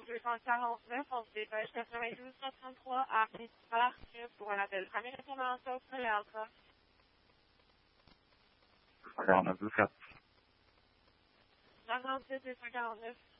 249, on se dépêche 92 133 à Parc pour un appel. Première répondance, Alpha. 249, 249. 47 249.